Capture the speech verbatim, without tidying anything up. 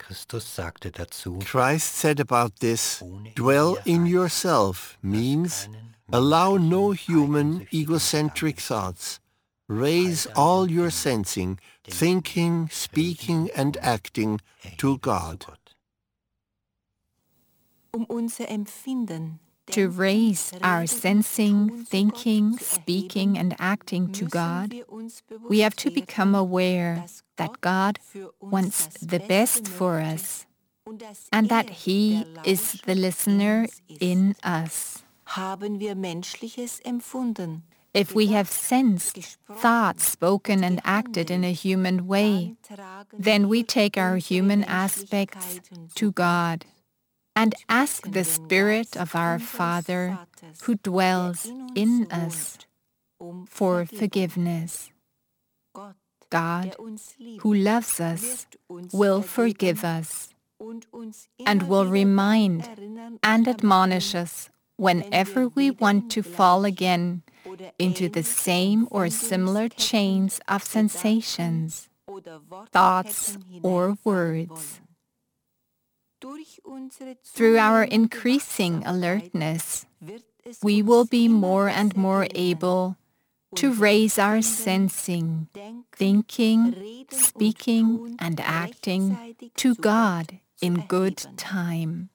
Christus sagte dazu, Christ said about this, dwell in yourself means allow no human egocentric thoughts. Raise all your sensing, thinking, speaking and acting to God. Um unser Empfinden, To raise our sensing, thinking, speaking, and acting to God, we have to become aware that God wants the best for us and that He is the listener in us. haben wir Menschliches empfunden. If we have sensed, thought, spoken, and acted in a human way, then we take our human aspects to God and ask the Spirit of our Father, who dwells in us, for forgiveness. God, who loves us, will forgive us and will remind and admonish us whenever we want to fall again into the same or similar chains of sensations, thoughts, or words. Through our increasing alertness, we will be more and more able to raise our sensing, thinking, speaking, and acting to God in good time.